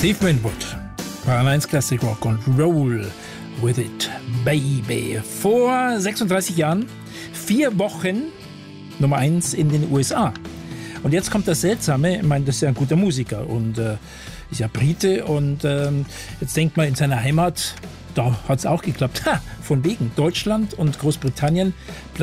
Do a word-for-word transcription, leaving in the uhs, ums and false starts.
Steve Winwood, Bayern eins Classic Rock und Roll with it, baby. Vor sechsunddreißig Jahren, vier Wochen Nummer eins in den U S A. Und jetzt kommt das Seltsame, ich meine, das ist ja ein guter Musiker und äh, ist ja Brite und äh, jetzt denkt man in seiner Heimat, da hat es auch geklappt. Ha, von wegen Deutschland und Großbritannien